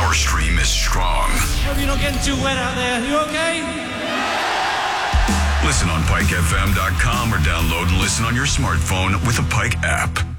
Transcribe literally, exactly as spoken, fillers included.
Our stream is strong. Hope you're not getting too wet out there. You okay? Listen on Pike F M dot com or download and listen on your smartphone with the Pike app.